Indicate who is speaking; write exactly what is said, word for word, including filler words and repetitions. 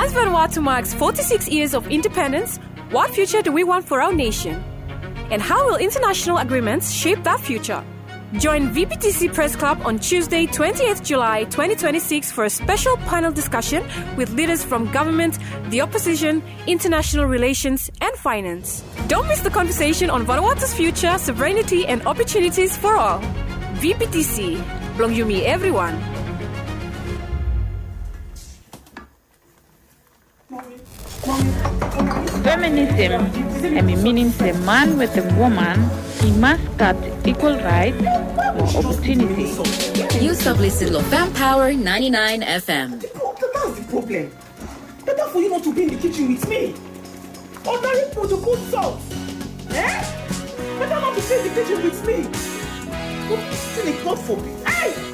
Speaker 1: As Vanuatu marks forty-six years of independence, what future do we want for our nation? And how will international agreements shape that future? Join V P T C Press Club on Tuesday, twentieth of July twenty twenty-six for a special panel discussion with leaders from government, the opposition, international relations and finance. Don't miss the conversation on Vanuatu's future, sovereignty and opportunities for all. V P T C, Blong Yumi everyone.
Speaker 2: Feminism, and it means a man with a woman, he must start equal rights or opportunity.
Speaker 3: You stop listening to Fem Power ninety-nine F M.
Speaker 4: That's the problem. Better for you not to be in the kitchen with me. Ordinary food to put salt. Eh? Better not to be in the kitchen with me. But still, it's not for me. Hey!